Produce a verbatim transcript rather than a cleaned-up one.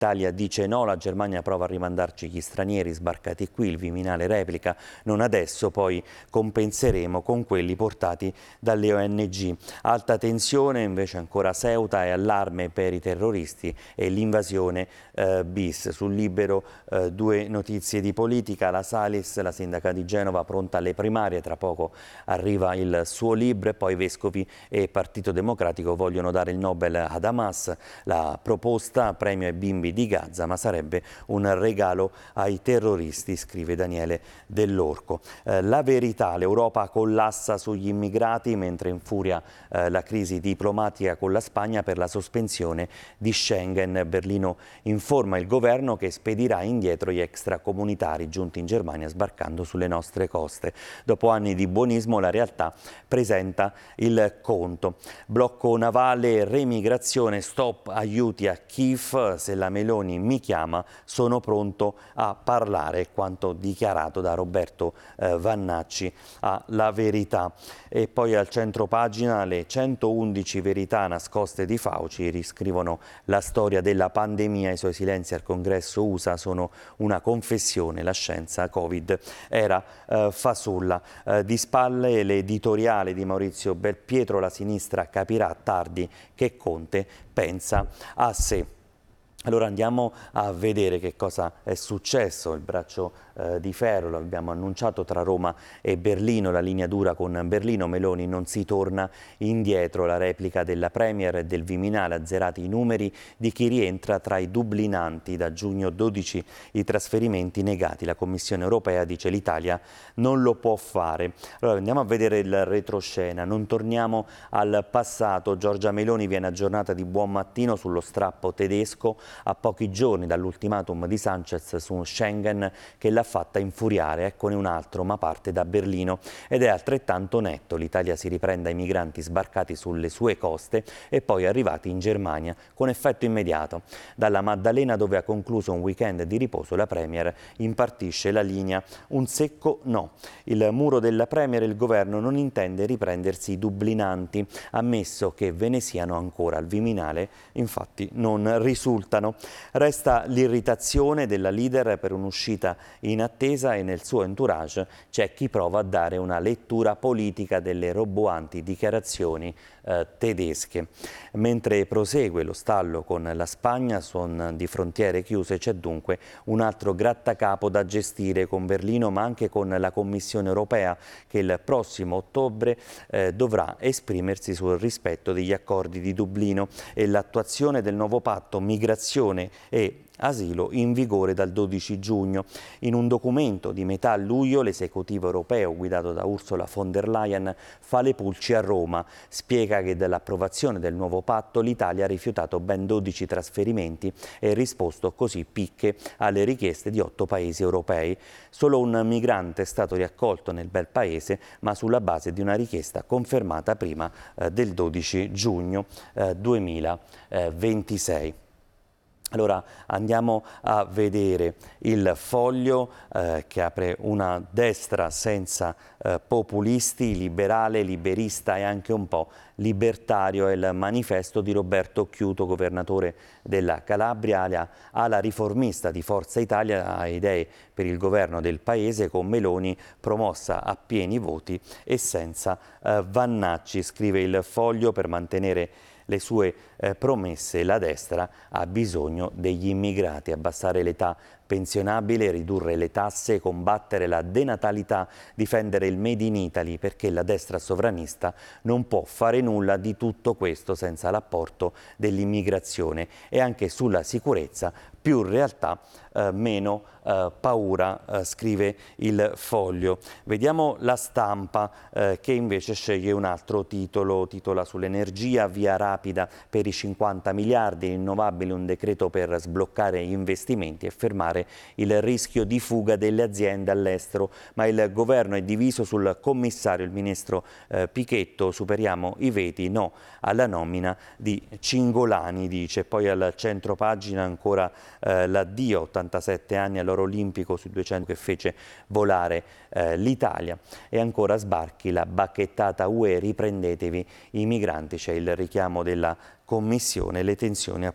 L'Italia dice no, la Germania prova a rimandarci gli stranieri sbarcati qui, il Viminale replica, non adesso, poi compenseremo con quelli portati dalle O N G. Alta tensione invece ancora Ceuta e allarme per i terroristi e l'invasione eh, bis. Sul Libero eh, due notizie di politica, la Salis, la sindaca di Genova pronta alle primarie, tra poco arriva il suo libro e poi Vescovi e Partito Democratico vogliono dare il Nobel ad Hamas, la proposta premio ai bimbi di Gaza, ma sarebbe un regalo ai terroristi, scrive Daniele Dell'Orco. Eh, la verità, l'Europa collassa sugli immigrati mentre infuria eh, la crisi diplomatica con la Spagna per la sospensione di Schengen. Berlino informa il governo che spedirà indietro gli extracomunitari giunti in Germania sbarcando sulle nostre coste. Dopo anni di buonismo la realtà presenta il conto. Blocco navale, remigrazione, stop aiuti a Kiev, se la Meloni mi chiama sono pronto a parlare, quanto dichiarato da Roberto eh, Vannacci a La Verità. E poi al centro pagina le centoundici verità nascoste di Fauci riscrivono la storia della pandemia, i suoi silenzi al congresso U S A sono una confessione, la scienza Covid era eh, fasulla. Eh, di spalle l'editoriale di Maurizio Belpietro, la sinistra capirà tardi che Conte pensa a sé. Allora andiamo a vedere che cosa è successo, il braccio eh, di ferro, lo abbiamo annunciato, tra Roma e Berlino, la linea dura con Berlino, Meloni non si torna indietro, la replica della Premier e del Viminale, azzerati i numeri di chi rientra tra i dublinanti, da giugno dodici i trasferimenti negati, la Commissione europea dice l'Italia non lo può fare. Allora andiamo a vedere il retroscena, non torniamo al passato, Giorgia Meloni viene aggiornata di buon mattino sullo strappo tedesco, a pochi giorni dall'ultimatum di Sanchez su Schengen che l'ha fatta infuriare. Eccone un altro, ma parte da Berlino ed è altrettanto netto. L'Italia si riprende ai migranti sbarcati sulle sue coste e poi arrivati in Germania con effetto immediato. Dalla Maddalena, dove ha concluso un weekend di riposo, la Premier impartisce la linea un secco no. Il muro della Premier, il governo non intende riprendersi i dublinanti, ammesso che ve ne siano ancora. Al Viminale infatti non risultano. Resta l'irritazione della leader per un'uscita inattesa e nel suo entourage c'è chi prova a dare una lettura politica delle roboanti dichiarazioni eh, tedesche. Mentre prosegue lo stallo con la Spagna, son di frontiere chiuse, c'è dunque un altro grattacapo da gestire con Berlino ma anche con la Commissione europea che il prossimo ottobre eh, dovrà esprimersi sul rispetto degli accordi di Dublino e l'attuazione del nuovo patto migrazione e asilo in vigore dal dodici giugno. In un documento di metà luglio l'esecutivo europeo guidato da Ursula von der Leyen fa le pulci a Roma, spiega che dall'approvazione del nuovo patto l'Italia ha rifiutato ben dodici trasferimenti e risposto così picche alle richieste di otto paesi europei. Solo un migrante è stato riaccolto nel bel paese, ma sulla base di una richiesta confermata prima eh, del dodici giugno eh, duemilaventisei. Allora andiamo a vedere il Foglio eh, che apre una destra senza eh, populisti, liberale, liberista e anche un po' libertario. È il manifesto di Roberto Occhiuto, governatore della Calabria, ala riformista di Forza Italia, ha idee per il governo del paese con Meloni promossa a pieni voti e senza eh, Vannacci, scrive il Foglio. Per mantenere le sue eh, promesse la destra ha bisogno degli immigrati, abbassare l'età pensionabile, ridurre le tasse, combattere la denatalità, difendere il Made in Italy, perché la destra sovranista non può fare nulla di tutto questo senza l'apporto dell'immigrazione. E anche sulla sicurezza più realtà, eh, meno eh, paura, eh, scrive il Foglio. Vediamo La Stampa eh, che invece sceglie un altro titolo, titola sull'energia, via rapida per i cinquanta miliardi, rinnovabili, un decreto per sbloccare gli investimenti e fermare il rischio di fuga delle aziende all'estero, ma il governo è diviso sul commissario, il ministro eh, Pichetto, superiamo i veti, no alla nomina di Cingolani, dice. Poi al centro pagina ancora eh, l'addio, ottantasette anni all'oro olimpico sui duecento che fece volare eh, l'Italia, e ancora sbarchi, la bacchettata U E, riprendetevi i migranti, c'è il richiamo della Commissione, le tensioni